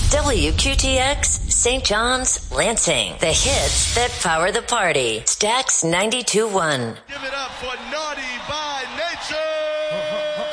WQTX, St. John's, Lansing. The hits that power the party. Stax 92.1. Give it up for Naughty by Nature.